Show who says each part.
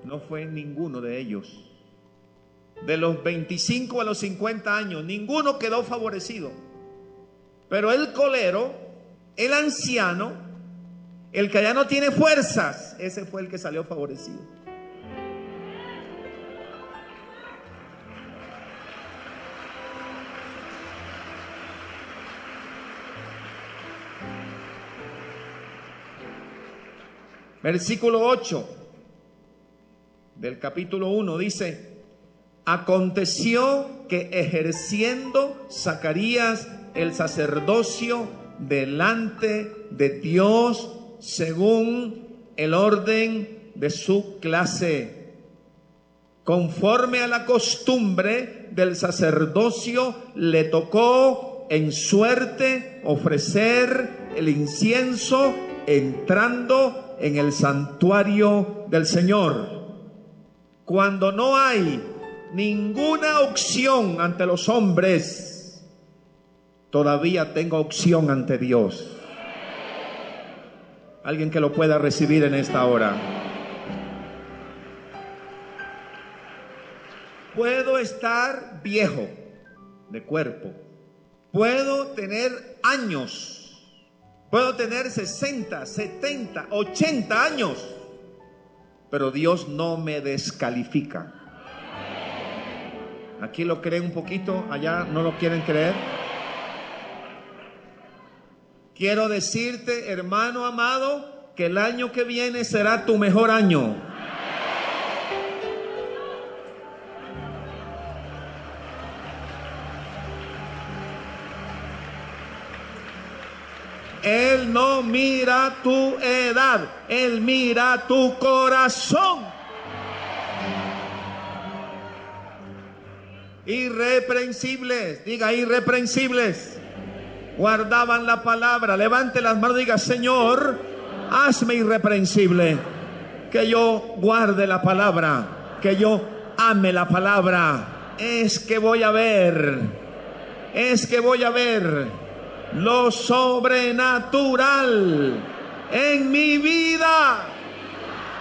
Speaker 1: no fue ninguno de ellos. De los 25 a los 50 años, ninguno quedó favorecido. Pero el colero, el anciano, el que ya no tiene fuerzas, ese fue el que salió favorecido. Versículo 8 del capítulo 1 dice: aconteció que ejerciendo Zacarías el sacerdocio delante de Dios según el orden de su clase, conforme a la costumbre del sacerdocio, le tocó en suerte ofrecer el incienso entrando en el santuario del Señor. Cuando no hay ninguna opción ante los hombres, todavía tengo opción ante Dios. Alguien que lo pueda recibir en esta hora. Puedo estar viejo de cuerpo, puedo tener años, puedo tener 60, 70, 80 años, pero Dios no me descalifica. Aquí lo creen un poquito, allá no lo quieren creer. Quiero decirte, hermano amado, que el año que viene será tu mejor año. Él no mira tu edad, Él mira tu corazón. Irreprensibles, diga irreprensibles. Guardaban la palabra. Levante las manos y diga: Señor, hazme irreprensible. Que yo guarde la palabra, que yo ame la palabra. Es que voy a ver lo sobrenatural en mi vida.